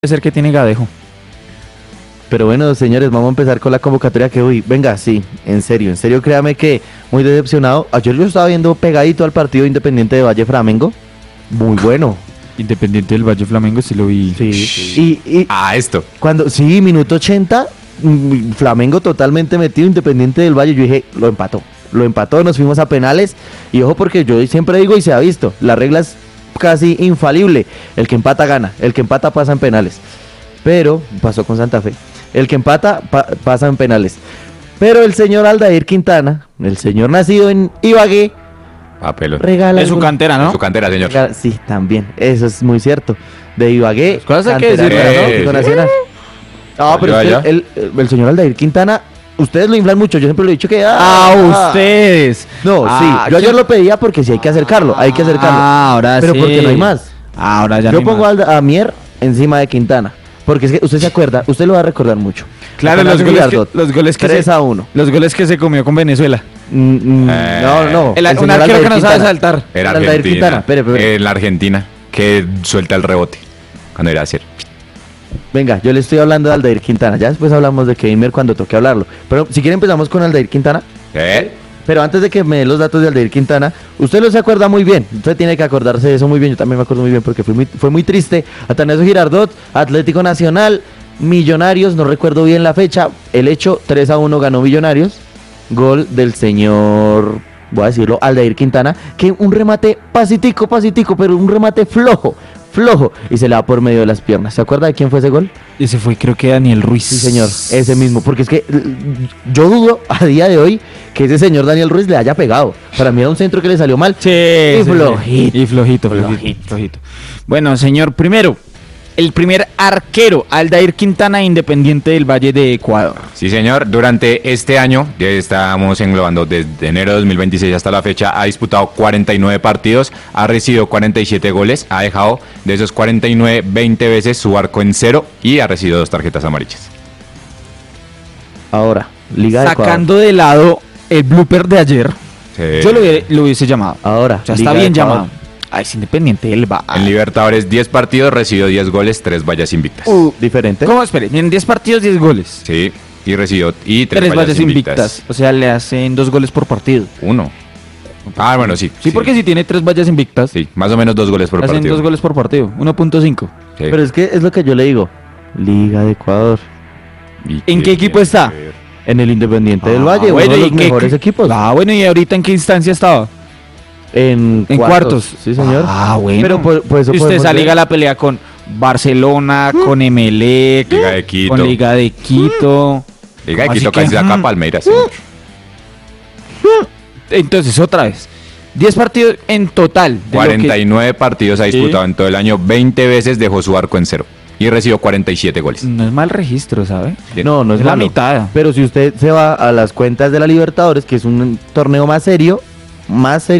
ser que tiene Gadejo. Pero bueno, señores, vamos a empezar con la convocatoria que hoy. Venga, sí, en serio, créame que muy decepcionado. Ayer yo estaba viendo pegadito al partido Independiente de Valle Flamengo. Muy bueno. Independiente del Valle Flamengo, sí lo vi. Sí. Y esto. Cuando, sí, minuto 80, Flamengo totalmente metido, Independiente del Valle. Yo dije, lo empató, nos fuimos a penales. Y ojo, porque yo siempre digo y se ha visto, la regla es casi infalible. El que empata gana, el que empata pasa en penales. Pero pasó con Santa Fe. El que empata pasa en penales. Pero el señor Aldair Quintana, el señor nacido en Ibagué, regala. Es su cantera, ¿no? Es su cantera, señor. Sí, también. Eso es muy cierto. De Ibagué. Cosas hay que decir, ¿no? Nacional. No, pero el señor Aldair Quintana, ustedes lo inflan mucho. Yo siempre lo he dicho que. Ustedes. No, sí. Yo ayer lo pedía porque sí hay que acercarlo. Ahora pero sí. porque no hay más. Ahora ya. Yo pongo a Mier encima de Quintana. Porque es que usted se acuerda, usted lo va a recordar mucho. Claro, los goles que 3-1. Los goles que se comió con Venezuela. No. Un arquero que no sabe saltar. Era Argentina. En la Argentina, que suelta el rebote cuando era a hacer. Venga, yo le estoy hablando de Aldair Quintana. Ya después hablamos de Kevin Mier cuando toque hablarlo. Pero si quieren empezamos con Aldair Quintana. Pero antes de que me dé los datos de Aldair Quintana, usted lo se acuerda muy bien. Usted tiene que acordarse de eso muy bien. Yo también me acuerdo muy bien porque fue muy triste. Atanasio Girardot, Atlético Nacional, Millonarios, no recuerdo bien la fecha. El hecho, 3-1 ganó Millonarios. Gol del señor, voy a decirlo, Aldair Quintana. Que un remate pasitico, pero un remate flojo. Y se le va por medio de las piernas. ¿Se acuerda de quién fue ese gol? Ese fue, creo que Daniel Ruiz. Sí, señor, ese mismo. Porque es que yo dudo a día de hoy que ese señor Daniel Ruiz le haya pegado. Para mí era un centro que le salió mal. Sí, y flojito. Bueno, señor, primero, el primer arquero, Aldair Quintana, Independiente del Valle de Ecuador. Sí, señor. Durante este año, ya estamos englobando desde enero de 2026 hasta la fecha, ha disputado 49 partidos, ha recibido 47 goles, ha dejado de esos 49 20 veces su arco en cero y ha recibido 2 tarjetas amarillas. Ahora, Liga de Ecuador. Sacando de lado el blooper de ayer, Sí. yo lo hubiese llamado. Ahora, O sea, está bien llamado. Es Independiente del Valle. En Libertadores, 10 partidos, recibió 10 goles, 3 vallas invictas. Diferente. ¿Cómo? Espere, en 10 partidos, 10 goles. Sí, y recibió 3 vallas invictas. O sea, le hacen 2 goles por partido. 1. Bueno, sí. Sí, porque si tiene 3 vallas invictas, Sí, más o menos 2 goles por hacen partido. 2 goles por partido. 1.5. Sí. Pero es que es lo que yo le digo. Liga de Ecuador. ¿En qué equipo está? En el Independiente del Valle, bueno, uno de ¿y los mejores equipos. Bueno, ¿y ahorita en qué instancia estaba? En cuartos. Sí, señor. Bueno. Pero por eso Y usted podemos esa ver- liga la pelea con Barcelona, con Emelec, Liga de Quito. con Liga de Quito. Liga de Así Quito que, casi saca Palmeiras. Entonces, otra vez. 10 partidos en total. de 49 partidos ha disputado en todo el año, 20 veces dejó su arco en cero y recibió 47 goles. No es mal registro, ¿sabe? No es Es la malo. mitad. Pero si usted se va a las cuentas de la Libertadores, que es un torneo más serio